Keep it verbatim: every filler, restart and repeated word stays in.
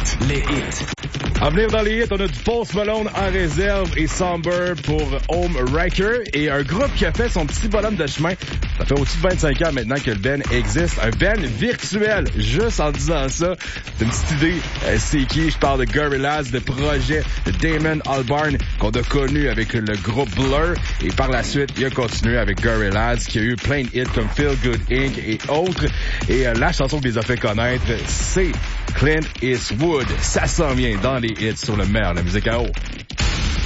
hits. Les hits. À venir dans les hits, on a du Post Malone en réserve et Somber pour Home Wrecker et un groupe qui a fait son petit bonhomme de chemin. Ça fait au-dessus de vingt-cinq ans maintenant que le Ben existe. Un Ben virtuel. Juste en disant ça, c'est une petite idée. Euh, c'est qui? Je parle de Gorillaz, de projet de Damon Albarn qu'on a connu avec le groupe Blur. Et par la suite, il a continué avec Gorillaz qui a eu plein de hits comme Feel Good Incorporated et autres. Et euh, la chanson qui les a fait connaître, c'est Clint Eastwood. Ça s'en vient dans les hits sur le meilleur de la musique à eau.